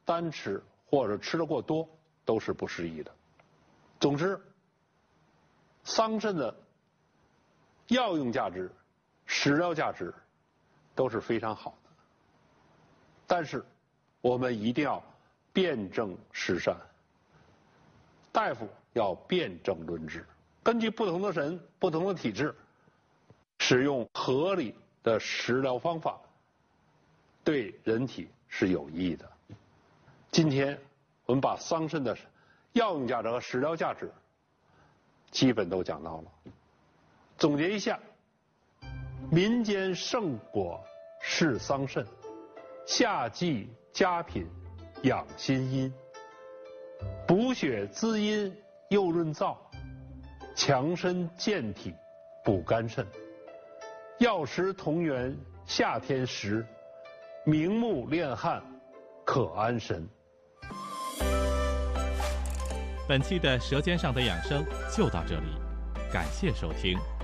单吃或者吃得过多都是不适宜的。总之，桑葚的药用价值、食疗价值都是非常好的，但是我们一定要辨证施善，大夫要辨证论治，根据不同的人、不同的体质，使用合理的食疗方法，对人体是有益的。今天我们把桑葚的药用价值和食疗价值基本都讲到了。总结一下，民间圣果是桑葚，夏季佳品养心阴，补血滋阴又润燥，强身健体补肝肾，药食同源夏天食，明目练汗可安神。 本期的《舌尖上的养生》就到这里，感谢收听。